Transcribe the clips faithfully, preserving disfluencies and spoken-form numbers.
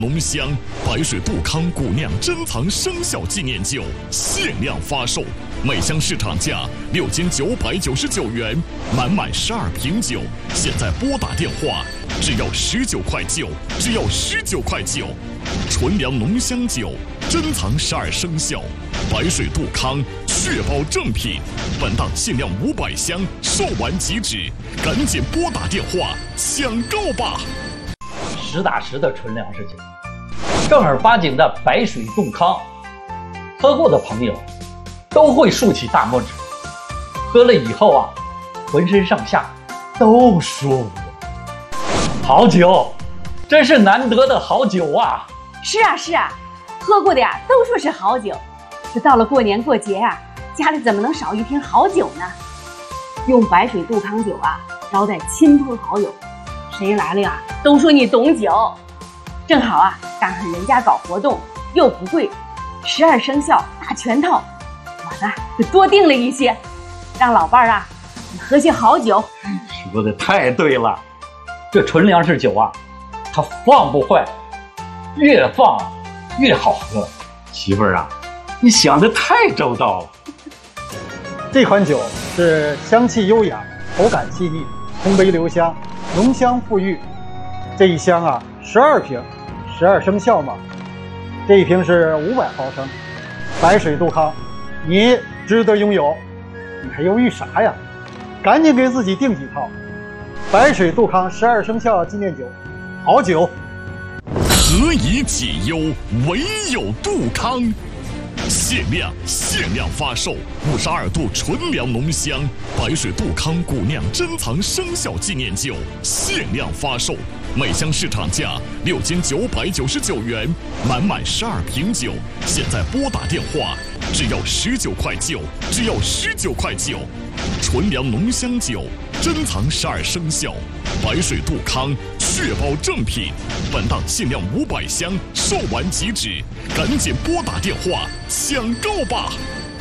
浓香白水杜康古酿珍藏生肖纪念酒限量发售，每箱市场价六千九百九十九元，满满十二瓶酒，现在拨打电话只要十九块九，只要十九块九。纯粮浓香酒，珍藏十二生肖，白水杜康，确保正品。本档限量五百箱，售完即止，赶紧拨打电话抢购吧！ 实打实的纯粮食酒，正儿八经的白水杜康，喝过的朋友都会竖起大拇指，喝了以后啊，浑身上下都舒服。好酒，真是难得的好酒啊！ 是啊是啊，喝过的呀都说是好酒，这到了过年过节啊，家里怎么能少一瓶好酒呢？用白水杜康酒啊招待亲朋好友，谁来了呀都说你懂酒。正好啊赶上人家搞活动又不贵，十二生肖大全套，我呢就多订了一些，让老伴儿啊喝些好酒。 说的太对了，这纯粮食酒啊它放不坏，越放越好喝。媳妇儿啊，你想的太周到了。 这款酒是香气优雅，口感细腻，通杯留香，浓香馥郁。这一箱啊，十二瓶，十二生肖嘛。这一瓶是五百毫升，白水杜康，你值得拥有。你还犹豫啥呀？赶紧给自己订几套。白水杜康十二生肖纪念酒，好酒。 何以解忧，唯有杜康。限量限量发售五十二度纯粮浓香白水杜康古酿珍藏生肖纪念酒限量发售，每箱市场价六千九百九十九元，满满十二瓶酒，现在拨打电话只要十九块九，只要十九块九。纯粮浓香酒，珍藏十二生肖，白水杜康，确保正品。本档限量五百箱，售完即止，赶紧拨打电话抢购吧！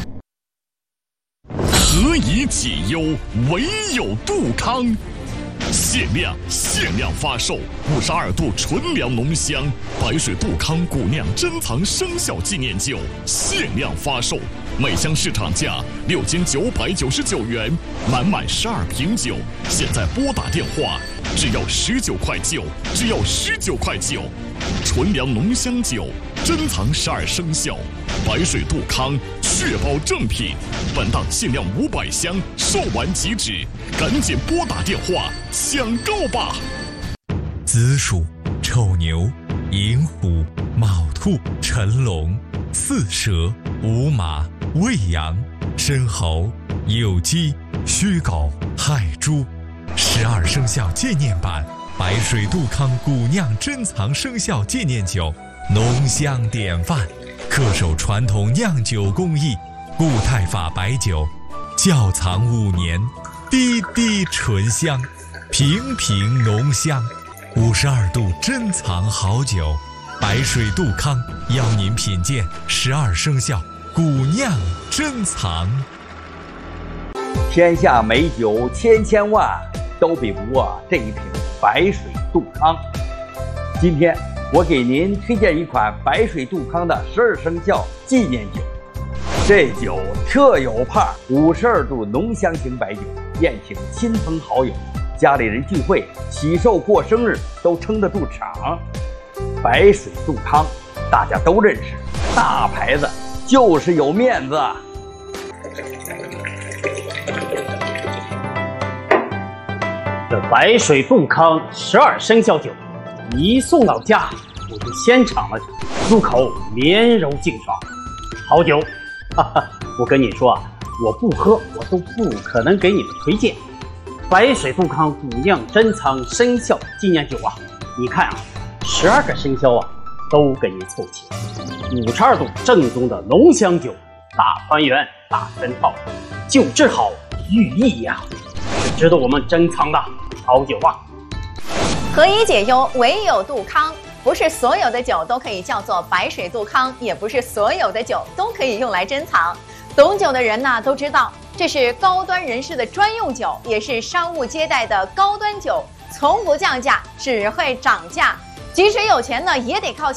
何以解忧，唯有杜康。限量限量发售五十二度纯粮浓香白水杜康古酿珍藏生肖纪念酒限量发售，每箱市场价六千九百九十九元，满满十二瓶酒，现在拨打电话只要十九块九，只要十九块九。纯粮浓香酒，珍藏十二生肖，白水杜康，确保正品。本档限量五百箱，售完即止，赶紧拨打电话抢购吧！ 子鼠、丑牛、寅虎、卯兔、辰龙、巳蛇、午马、未羊、申猴、酉鸡、戌狗、亥猪。十二生肖纪念版白水杜康古酿珍藏生肖纪念酒，浓香典范，恪守传统酿酒工艺，固态法白酒，窖藏五年，滴滴醇香，瓶瓶浓香。五十二度珍藏好酒，白水杜康邀您品鉴十二生肖古酿珍藏。 天下美酒千千万，都比不过这一瓶白水杜康。今天我给您推荐一款白水杜康的十二生肖纪念酒。这酒特有派，五十二度浓香型白酒，宴请亲朋好友，家里人聚会、喜寿过生日都撑得住场。白水杜康大家都认识，大牌子就是有面子。 这白水杜康十二生肖酒一送到家，我就先尝了尝，入口绵柔净爽，好酒。哈哈，我跟你说啊，我不喝我都不可能给你们推荐。白水杜康古酿珍藏生肖纪念酒啊，你看啊，十二个生肖啊都给你凑齐，五十二度正宗的浓香酒，大团圆大全套，酒质好寓意呀、啊，是值得我们珍藏的好酒啊。 何以解忧，唯有杜康。不是所有的酒都可以叫做白水杜康，也不是所有的酒都可以用来珍藏。懂酒的人呢都知道，这是高端人士的专用酒，也是商务接待的高端酒，从不降价，只会涨价。即使有钱呢，也得靠